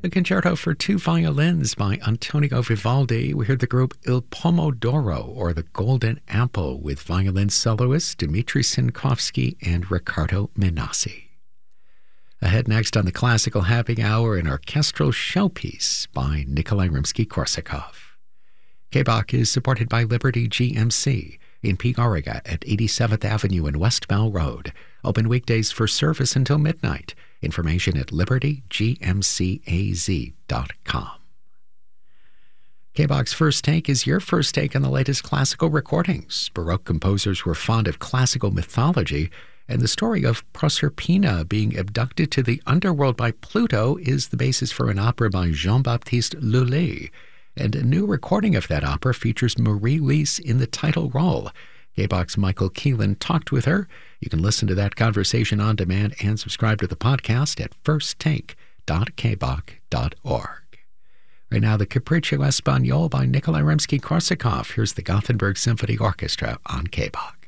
A concerto for two violins by Antonio Vivaldi. We heard the group Il Pomodoro, or the Golden Apple, with violin soloists Dmitri Sinkovsky and Riccardo Minassi. Ahead next on the Classical Happy Hour, an orchestral showpiece by Nikolai Rimsky-Korsakov. KBOK is supported by Liberty GMC in Peoria at 87th Avenue and West Bell Road. Open weekdays for service until midnight. Information at libertygmcaz.com. KBOK's First Take is your first take on the latest classical recordings. Baroque composers were fond of classical mythology, and the story of Proserpina being abducted to the underworld by Pluto is the basis for an opera by Jean-Baptiste Lully. And a new recording of that opera features Marie-Lise in the title role. KBOK's Michael Keelan talked with her. You can listen to that conversation on demand and subscribe to the podcast at firsttake.kbok.org. Right now, the Capriccio Espagnol by Nikolai Rimsky-Korsakov. Here's the Gothenburg Symphony Orchestra on KBOK.